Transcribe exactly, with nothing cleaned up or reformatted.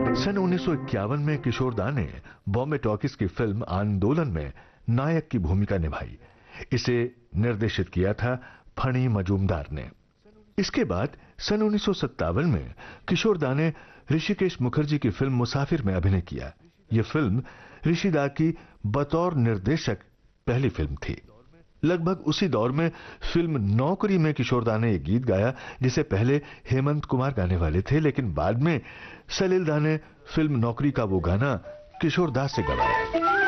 सन उन्नीस सौ इक्यावन में किशोर दा ने बॉम्बे टॉकीज की फिल्म आंदोलन में नायक की भूमिका निभाई। इसे निर्देशित किया था फणी मजूमदार ने। इसके बाद सन उन्नीस सौ सत्तावन में किशोर दा ने ऋषिकेश मुखर्जी की फिल्म मुसाफिर में अभिनय किया। यह फिल्म ऋषि दा की बतौर निर्देशक पहली फिल्म थी। लगभग उसी दौर में फिल्म नौकरी में किशोर दा ने एक गीत गाया जिसे पहले हेमंत कुमार गाने वाले थे, लेकिन बाद में सलील दा ने फिल्म नौकरी का वो गाना किशोर दा से गवाया।